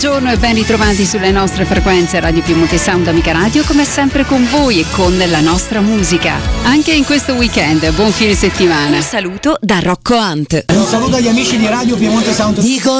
buongiorno e ben ritrovati sulle nostre frequenze Radio Piemonte Sound Amica Radio, come sempre con voi e con la nostra musica. Anche in questo weekend, buon fine settimana. Un saluto da Rocco Hunt. Un saluto agli amici di Radio Piemonte Sound. Dico